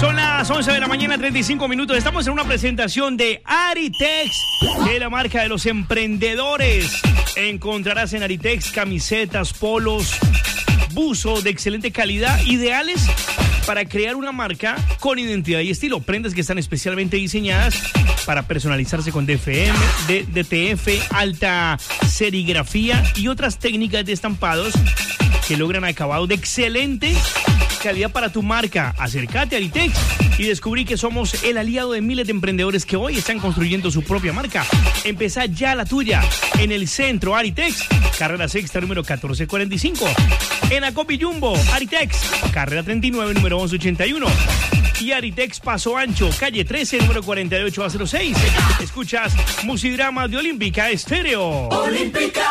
Son las 11 de la mañana, 35 minutos. Estamos en una presentación de Aritex, que es la marca de los emprendedores. Encontrarás en Aritex camisetas, polos, buzos de excelente calidad, ideales para crear una marca con identidad y estilo. Prendas que están especialmente diseñadas para personalizarse con DFM, DTF, alta serigrafía y otras técnicas de estampados que logran acabado de excelente calidad para tu marca. Acércate a Aritex y descubrí que somos el aliado de miles de emprendedores que hoy están construyendo su propia marca. Empezá ya la tuya en el centro Aritex, carrera sexta, número 1445. En Acopi Jumbo, Aritex, carrera 39, número 1181. Y Aritex Paso Ancho, calle 13, número 48 a 06. Escuchas Musidrama de Olímpica Estéreo. Olímpica